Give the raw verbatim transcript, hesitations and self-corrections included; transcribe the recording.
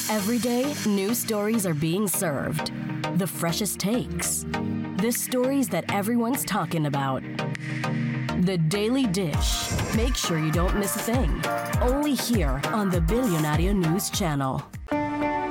Every day, new stories are being served. The freshest takes. The stories that everyone's talking about. The Daily Dish. Make sure you don't miss a thing. Only here on the Billionario News Channel.